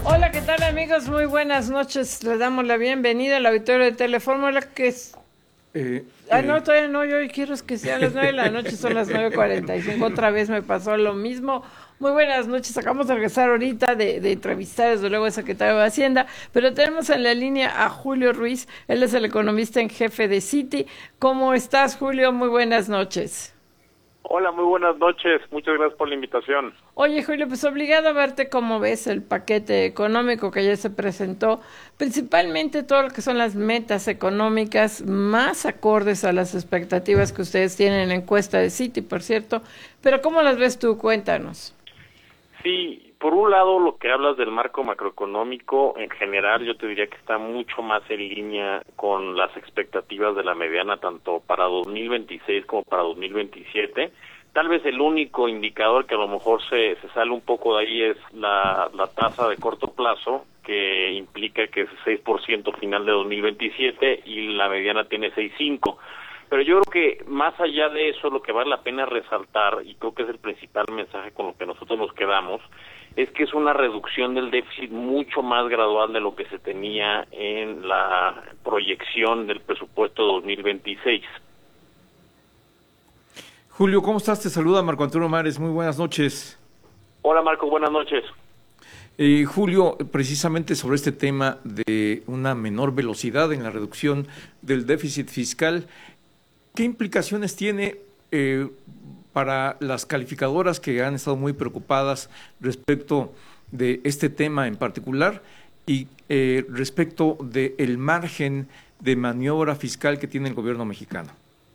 Hola, ¿qué tal amigos? Muy buenas noches. Les damos la bienvenida al auditorio de Telefórmula que es... no, todavía no, yo quiero es que sean las 9 de la noche, son las 9:45, otra vez me pasó lo mismo. Muy buenas noches, acabamos de regresar ahorita de entrevistar desde luego al secretario de Hacienda, pero tenemos en la línea a Julio Ruiz, él es el economista en jefe de Citi. ¿Cómo estás, Julio? Muy buenas noches. Hola, muy buenas noches, muchas gracias por la invitación. Oye, Julio, pues obligado a verte cómo ves el paquete económico que ya se presentó, principalmente todo lo que son las metas económicas más acordes a las expectativas que ustedes tienen en la encuesta de Citi, por cierto, pero ¿cómo las ves tú? Cuéntanos. Sí, por un lado, lo que hablas del marco macroeconómico, en general, yo te diría que está mucho más en línea con las expectativas de la mediana, tanto para 2026 como para 2027. Tal vez el único indicador que a lo mejor se sale un poco de ahí es la tasa de corto plazo, que implica que es 6% final de 2027 y la mediana tiene 6.5%. Pero yo creo que más allá de eso, lo que vale la pena resaltar, y creo que es el principal mensaje con lo que nosotros nos quedamos, es que es una reducción del déficit mucho más gradual de lo que se tenía en la proyección del presupuesto 2026. Julio, ¿cómo estás? Te saluda Marco Antonio Mares, muy buenas noches. Hola Marco, buenas noches. Julio, precisamente sobre este tema de una menor velocidad en la reducción del déficit fiscal, ¿qué implicaciones tiene para las calificadoras que han estado muy preocupadas respecto de este tema en particular y respecto del margen de maniobra fiscal que tiene el gobierno mexicano?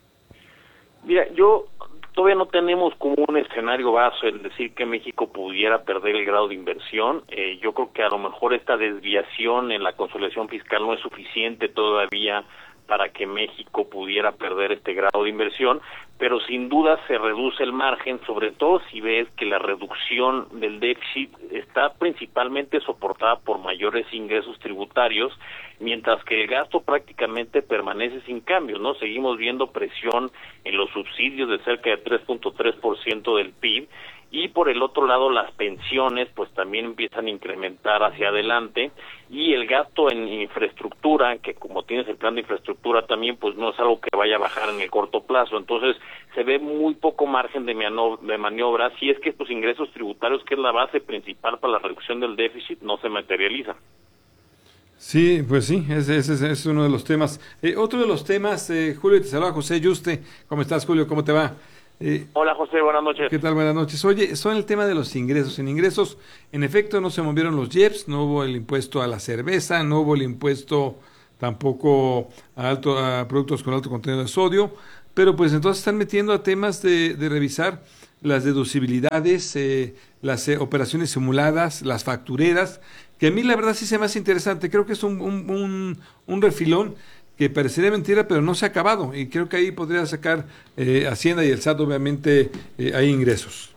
Mira, todavía no tenemos como un escenario base el decir que México pudiera perder el grado de inversión. Yo creo que a lo mejor esta desviación en la consolidación fiscal no es suficiente todavía para que México pudiera perder este grado de inversión, pero sin duda se reduce el margen, sobre todo si ves que la reducción del déficit está principalmente soportada por mayores ingresos tributarios, mientras que el gasto prácticamente permanece sin cambios, ¿no? Seguimos viendo presión en los subsidios de cerca de 3.3% del PIB, y por el otro lado las pensiones pues también empiezan a incrementar hacia adelante, y el gasto en infraestructura, que como tienes el plan de infraestructura también, pues no es algo que vaya a bajar en el corto plazo. Entonces se ve muy poco margen de maniobra si es que estos ingresos tributarios, que es la base principal para la reducción del déficit, no se materializan. Sí, pues sí, ese es uno de los temas. Otro de los temas, Julio, te saluda José Yuste. ¿Cómo estás, Julio? ¿Cómo te va? Hola José, buenas noches. ¿Qué tal? Buenas noches. Oye, son el tema de los ingresos. En ingresos, en efecto, no se movieron los IEPS, no hubo el impuesto a la cerveza, no hubo el impuesto tampoco a productos con alto contenido de sodio, pero pues entonces están metiendo a temas de revisar las deducibilidades, las operaciones simuladas, las factureras, que a mí la verdad sí se me hace interesante. Creo que es un refilón que parecería mentira, pero no se ha acabado, y creo que ahí podría sacar Hacienda y el SAT, obviamente, hay ingresos.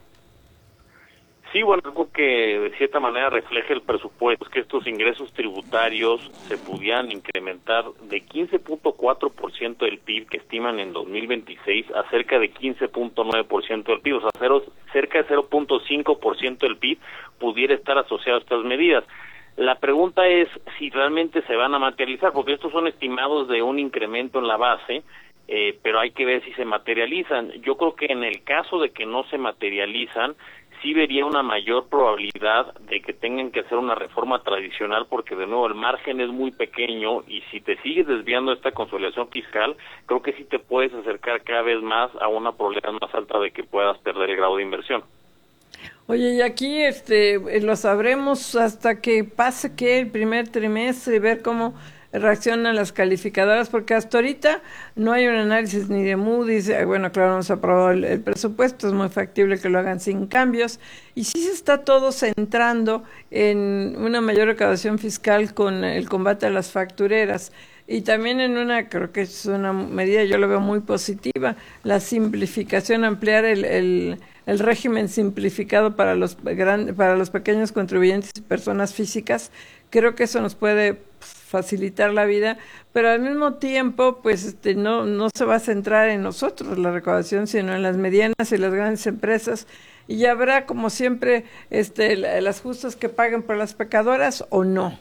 Sí, bueno, algo que de cierta manera refleja el presupuesto es que estos ingresos tributarios se pudieran incrementar de 15.4% del PIB que estiman en 2026 a cerca de 15.9% del PIB, o sea, cerca de 0.5% del PIB pudiera estar asociado a estas medidas. La pregunta es si realmente se van a materializar, porque estos son estimados de un incremento en la base, pero hay que ver si se materializan. Yo creo que en el caso de que no se materializan, sí vería una mayor probabilidad de que tengan que hacer una reforma tradicional, porque de nuevo el margen es muy pequeño, y si te sigues desviando esta consolidación fiscal, creo que sí te puedes acercar cada vez más a una probabilidad más alta de que puedas perder el grado de inversión. Oye, y aquí lo sabremos hasta que pase el primer trimestre y ver cómo reaccionan las calificadoras, porque hasta ahorita no hay un análisis ni de Moody's. Bueno, claro, no se ha aprobado el presupuesto, es muy factible que lo hagan sin cambios, y sí se está todo centrando en una mayor recaudación fiscal con el combate a las factureras. Y también creo que es una medida, yo lo veo muy positiva, la simplificación, ampliar el régimen simplificado para los pequeños contribuyentes y personas físicas. Creo que eso nos puede facilitar la vida, pero al mismo tiempo, pues no se va a centrar en nosotros la recaudación, sino en las medianas y las grandes empresas. y habrá como siempre las justas que paguen por las pecadoras o no.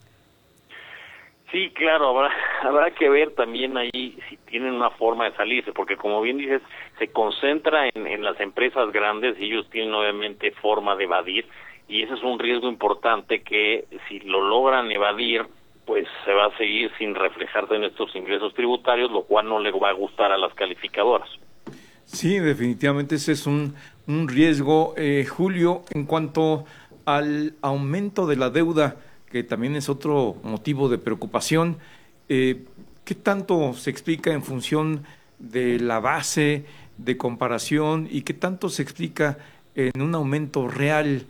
Sí, claro, habrá que ver también ahí si tienen una forma de salirse, porque como bien dices, se concentra en las empresas grandes y ellos tienen obviamente forma de evadir, y ese es un riesgo importante que si lo logran evadir, pues se va a seguir sin reflejarse en estos ingresos tributarios, lo cual no le va a gustar a las calificadoras. Sí, definitivamente ese es un riesgo. Julio, en cuanto al aumento de la deuda, que también es otro motivo de preocupación, ¿qué tanto se explica en función de la base de comparación y qué tanto se explica en un aumento real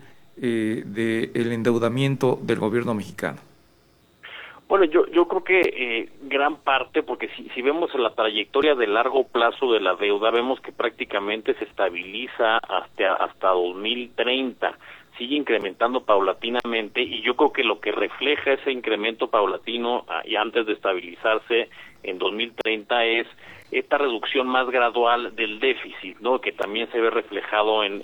del endeudamiento del gobierno mexicano? Bueno, yo creo que gran parte, porque si vemos la trayectoria de largo plazo de la deuda, vemos que prácticamente se estabiliza hasta 2030, sigue incrementando paulatinamente, y yo creo que lo que refleja ese incremento paulatino y antes de estabilizarse en 2030 es esta reducción más gradual del déficit, ¿no? Que también se ve reflejado en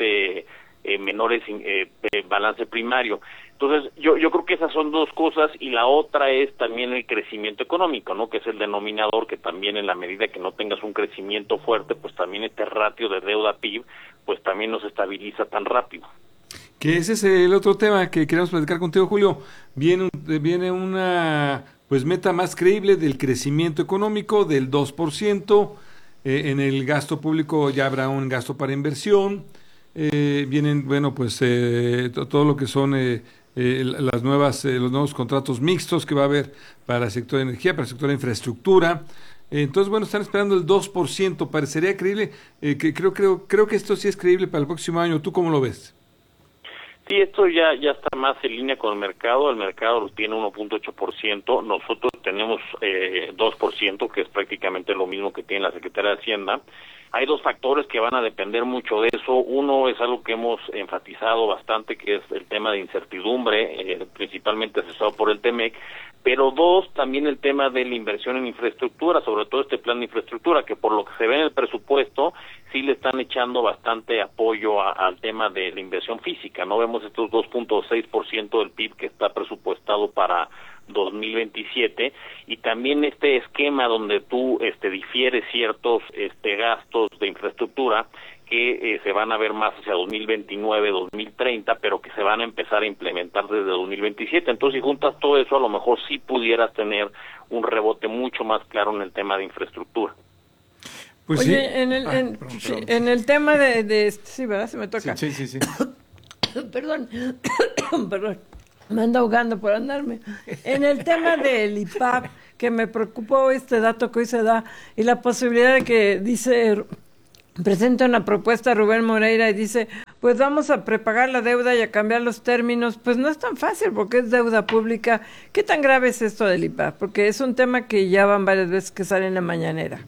menores balance primario. Entonces, yo creo que esas son dos cosas, y la otra es también el crecimiento económico, ¿no? Que es el denominador, que también en la medida que no tengas un crecimiento fuerte, pues también este ratio de deuda PIB, pues también no se estabiliza tan rápido. Que ese es el otro tema que queremos platicar contigo, Julio. Viene una meta más creíble del crecimiento económico del 2%. En el gasto público ya habrá un gasto para inversión. Vienen, todo lo que son los nuevos contratos mixtos que va a haber para el sector de energía, para el sector de infraestructura. Entonces, están esperando el 2%. Parecería creíble. Creo que esto sí es creíble para el próximo año. ¿Tú cómo lo ves? Sí, esto ya está más en línea con el mercado lo tiene 1.8%, nosotros tenemos 2%, que es prácticamente lo mismo que tiene la Secretaría de Hacienda. Hay dos factores que van a depender mucho de eso. Uno es algo que hemos enfatizado bastante, que es el tema de incertidumbre, principalmente asesorado por el TEMEC, pero dos, también el tema de la inversión en infraestructura, sobre todo este plan de infraestructura, que por lo que se ve en el presupuesto, sí le están echando bastante apoyo al tema de la inversión física, ¿no? Vemos estos 2.6% del PIB que está presupuestado para 2027, y también este esquema donde tú difieres ciertos gastos de infraestructura que se van a ver más hacia 2029, 2030, pero que se van a empezar a implementar desde 2027. Entonces, si juntas todo eso, a lo mejor sí pudieras tener un rebote mucho más claro en el tema de infraestructura. Pues oye, sí. En el tema de sí, ¿verdad? Se me toca. Sí. Perdón. Me ando ahogando por andarme. En el tema del IPAP, que me preocupó este dato que hoy se da, y la posibilidad de que presenta una propuesta a Rubén Moreira y dice, pues vamos a prepagar la deuda y a cambiar los términos. Pues no es tan fácil porque es deuda pública. ¿Qué tan grave es esto del IPAP? Porque es un tema que ya van varias veces que sale en la mañanera.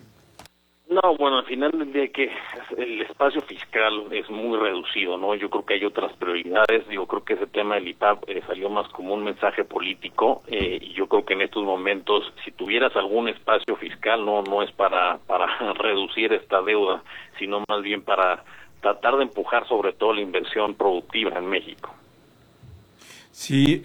No, bueno, al final del día que el espacio fiscal es muy reducido, ¿no? Yo creo que hay otras prioridades. Creo que ese tema del IPAP salió más como un mensaje político, y yo creo que en estos momentos, si tuvieras algún espacio fiscal, no es para reducir esta deuda, sino más bien para tratar de empujar sobre todo la inversión productiva en México. Sí,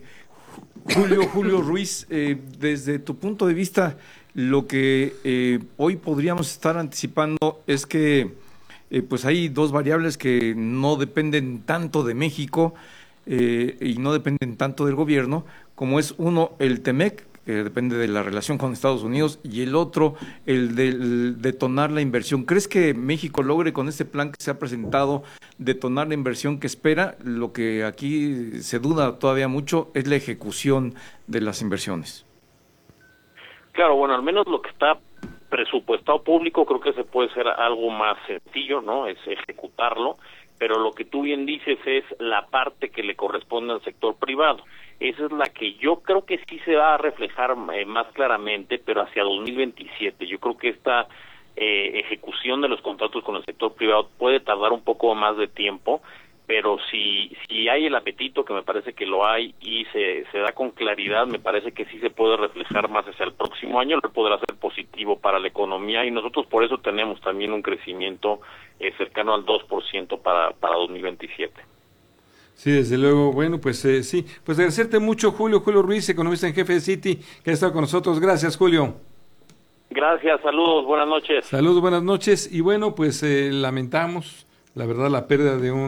Julio Ruiz, desde tu punto de vista, lo que hoy podríamos estar anticipando es que pues hay dos variables que no dependen tanto de México y no dependen tanto del gobierno, como es uno, el TEMEC, que depende de la relación con Estados Unidos, y el otro, el del detonar la inversión. ¿Crees que México logre con este plan que se ha presentado detonar la inversión que espera? Lo que aquí se duda todavía mucho es la ejecución de las inversiones. Claro, bueno, al menos lo que está presupuestado público creo que se puede ser algo más sencillo, ¿no? Es ejecutarlo, pero lo que tú bien dices es la parte que le corresponde al sector privado. Esa es la que yo creo que sí se va a reflejar más claramente, pero hacia 2027. Yo creo que esta ejecución de los contratos con el sector privado puede tardar un poco más de tiempo, pero si hay el apetito, que me parece que lo hay, y se da con claridad, me parece que sí se puede reflejar más hacia el próximo año, lo podrá ser positivo para la economía, y nosotros por eso tenemos también un crecimiento cercano al 2% para 2027. Sí, desde luego. Bueno, pues sí, pues agradecerte mucho, Julio Ruiz, economista en jefe de Citi, que ha estado con nosotros. Gracias, Julio. Gracias, saludos, buenas noches. Saludos, buenas noches. Y bueno, pues lamentamos, la verdad, la pérdida de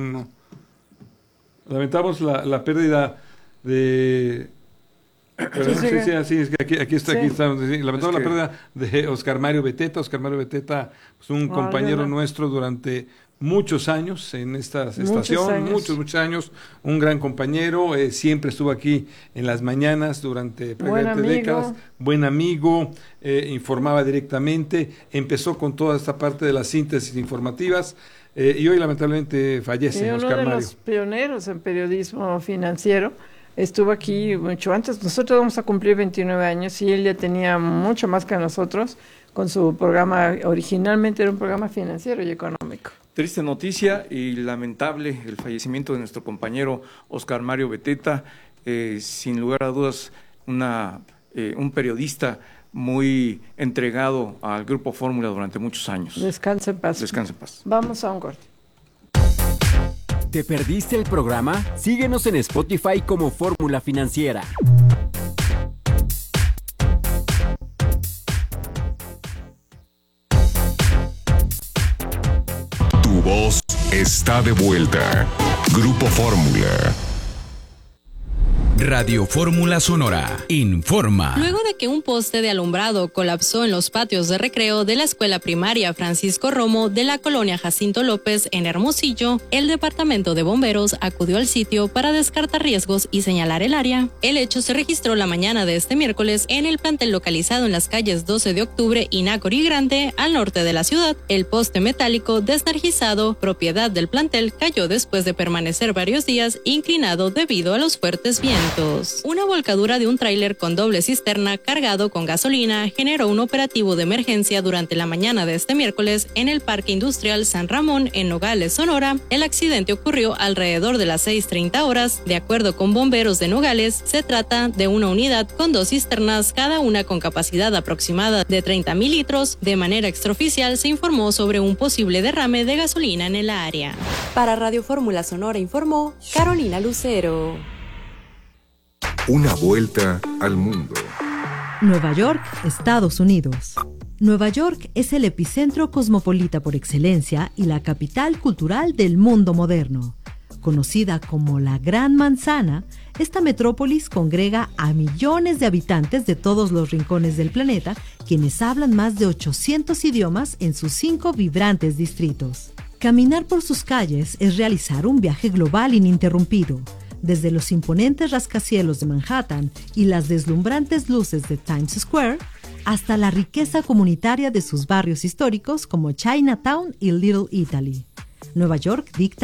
la pérdida de... Sí, es que aquí estamos. Sí, lamentamos la pérdida de Oscar Mario Beteta. Oscar Mario Beteta, pues un compañero nuestro durante muchos años en esta estación, muchos años, un gran compañero, siempre estuvo aquí en las mañanas durante prácticamente décadas, buen amigo, informaba directamente, empezó con toda esta parte de las síntesis informativas, y hoy lamentablemente fallece Oscar Mario. Uno de los pioneros en periodismo financiero. Estuvo aquí mucho antes. Nosotros vamos a cumplir 29 años y él ya tenía mucho más que nosotros con su programa. Originalmente era un programa financiero y económico. Triste noticia y lamentable el fallecimiento de nuestro compañero Oscar Mario Beteta. Sin lugar a dudas, un periodista muy entregado al Grupo Fórmula durante muchos años. Descanse en paz. Descanse en paz. Vamos a un corte. ¿Te perdiste el programa? Síguenos en Spotify como Fórmula Financiera. Tu voz está de vuelta. Grupo Fórmula. Radio Fórmula Sonora informa. Luego de que un poste de alumbrado colapsó en los patios de recreo de la escuela primaria Francisco Romo de la colonia Jacinto López en Hermosillo, el departamento de bomberos acudió al sitio para descartar riesgos y señalar el área. El hecho se registró la mañana de este miércoles en el plantel localizado en las calles 12 de octubre y Nácora y Grande, al norte de la ciudad. El poste metálico desenergizado, propiedad del plantel, cayó después de permanecer varios días inclinado debido a los fuertes vientos. Una volcadura de un tráiler con doble cisterna cargado con gasolina generó un operativo de emergencia durante la mañana de este miércoles en el Parque Industrial San Ramón en Nogales, Sonora. El accidente ocurrió alrededor de las 6:30 horas. De acuerdo con bomberos de Nogales, se trata de una unidad con 2 cisternas, cada una con capacidad aproximada de 30,000 litros. De manera extraoficial se informó sobre un posible derrame de gasolina en el área. Para Radio Fórmula Sonora informó Carolina Lucero. Una vuelta al mundo. Nueva York, Estados Unidos. Nueva York es el epicentro cosmopolita por excelencia y la capital cultural del mundo moderno. Conocida como la Gran Manzana, esta metrópolis congrega a millones de habitantes de todos los rincones del planeta, quienes hablan más de 800 idiomas en sus 5 vibrantes distritos. Caminar por sus calles es realizar un viaje global ininterrumpido. Desde los imponentes rascacielos de Manhattan y las deslumbrantes luces de Times Square, hasta la riqueza comunitaria de sus barrios históricos como Chinatown y Little Italy. Nueva York dicta